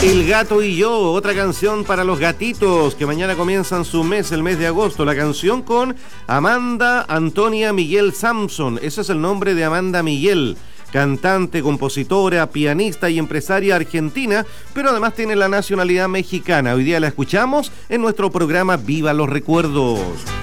El gato y yo, otra canción para los gatitos que mañana comienzan su mes, el mes de agosto. La canción con Amanda Antonia Miguel Samson. Ese es el nombre de Amanda Miguel, cantante, compositora, pianista y empresaria argentina, pero además tiene la nacionalidad mexicana. Hoy día la escuchamos en nuestro programa Viva los Recuerdos.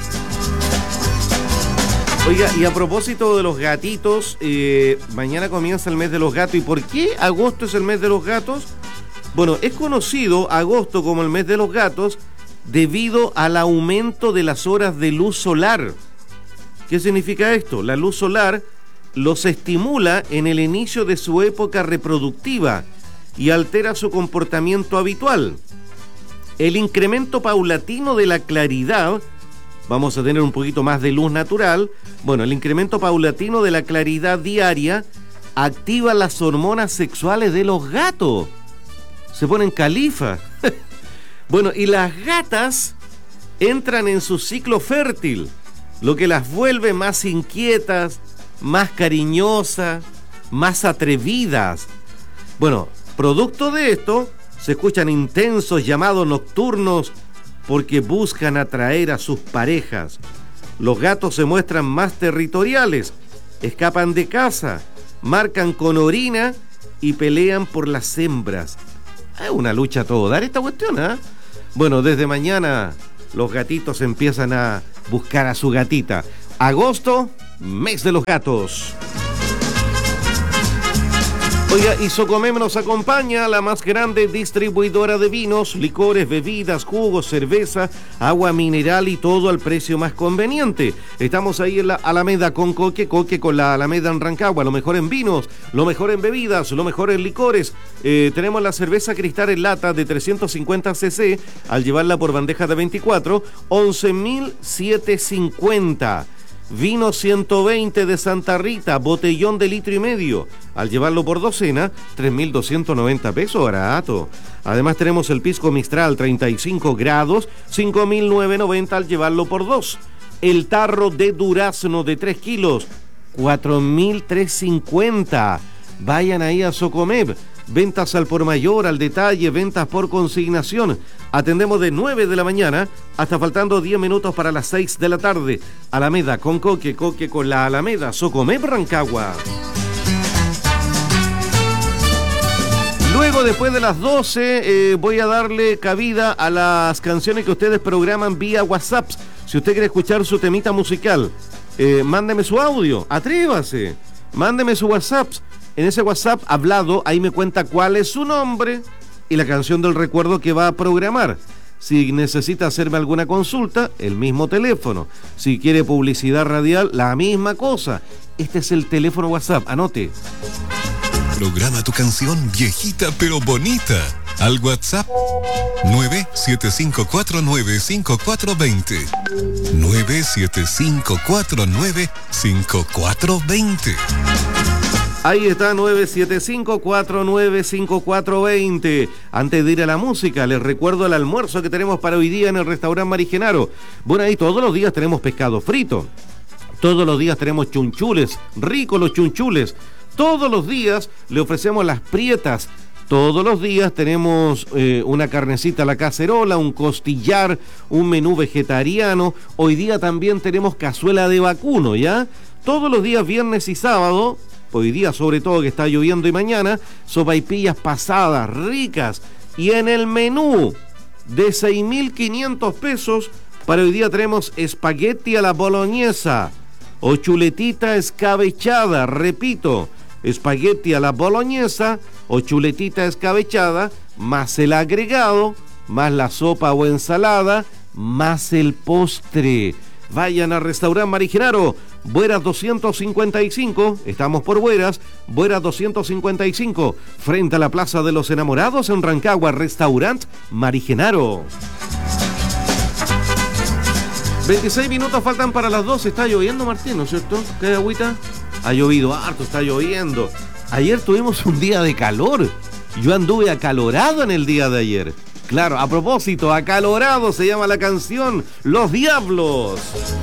Oiga, y a propósito de los gatitos, mañana comienza el mes de los gatos. ¿Y por qué agosto es el mes de los gatos? Bueno, es conocido agosto como el mes de los gatos debido al aumento de las horas de luz solar. ¿Qué significa esto? La luz solar los estimula en el inicio de su época reproductiva y altera su comportamiento habitual. El incremento paulatino de la claridad, vamos a tener un poquito más de luz natural, el incremento paulatino de la claridad diaria activa las hormonas sexuales de los gatos. Se ponen califa. Y las gatas entran en su ciclo fértil, lo que las vuelve más inquietas, más cariñosas, más atrevidas. Producto de esto, se escuchan intensos llamados nocturnos porque buscan atraer a sus parejas. Los gatos se muestran más territoriales, escapan de casa, marcan con orina y pelean por las hembras. Es una lucha a todo dar esta cuestión, ¿eh? Desde mañana los gatitos empiezan a buscar a su gatita. Agosto, mes de los gatos. Oiga, y Socomem nos acompaña, la más grande distribuidora de vinos, licores, bebidas, jugos, cerveza, agua mineral y todo al precio más conveniente. Estamos ahí en la Alameda con Coque con la Alameda en Rancagua, lo mejor en vinos, lo mejor en bebidas, lo mejor en licores. Tenemos la cerveza Cristal en lata de 350 cc, al llevarla por bandeja de 24, 11.750. Vino 120 de Santa Rita, botellón de 1,5 litros. Al llevarlo por docena, 3.290 pesos, barato. Además tenemos el pisco Mistral 35 grados, 5.990 al llevarlo por 2. El tarro de durazno de 3 kilos, 4.350. Vayan ahí a Socomeb. Ventas al por mayor, al detalle, ventas por consignación. Atendemos de 9 de la mañana hasta faltando 10 minutos para las 6 de la tarde. Alameda con Coque con la Alameda, Socomeb Rancagua. Luego, después de las 12, voy a darle cabida a las canciones que ustedes programan vía WhatsApp. Si usted quiere escuchar su temita musical, mándeme su audio, atrévase, mándeme su WhatsApp. En ese WhatsApp hablado, ahí me cuenta cuál es su nombre y la canción del recuerdo que va a programar. Si necesita hacerme alguna consulta, el mismo teléfono. Si quiere publicidad radial, la misma cosa. Este es el teléfono WhatsApp, anote. Programa tu canción viejita pero bonita al WhatsApp 975495420. 975495420. Ahí está, 975495420. Antes de ir a la música, les recuerdo el almuerzo que tenemos para hoy día en el restaurante Marigenaro. Ahí todos los días tenemos pescado frito. Todos los días tenemos chunchules, ricos los chunchules. Todos los días le ofrecemos las prietas. Todos los días tenemos una carnecita a la cacerola, un costillar, un menú vegetariano. Hoy día también tenemos cazuela de vacuno, ¿ya? Todos los días, viernes y sábado. Hoy día, sobre todo que está lloviendo y mañana, sopaipillas pasadas, ricas. Y en el menú de 6.500 pesos, para hoy día tenemos espagueti a la boloñesa o chuletita escabechada. Repito, espagueti a la boloñesa o chuletita escabechada, más el agregado, más la sopa o ensalada, más el postre. Vayan al restaurante Marigenaro, Bueras 255, estamos por Bueras 255, frente a la Plaza de los Enamorados en Rancagua, restaurante Marigenaro. 26 minutos faltan para las 12, está lloviendo, Martín, ¿no es cierto? ¿Qué agüita? Ha llovido harto, está lloviendo. Ayer tuvimos un día de calor, yo anduve acalorado en el día de ayer. Claro, a propósito, acalorado se llama la canción, Los Diablos.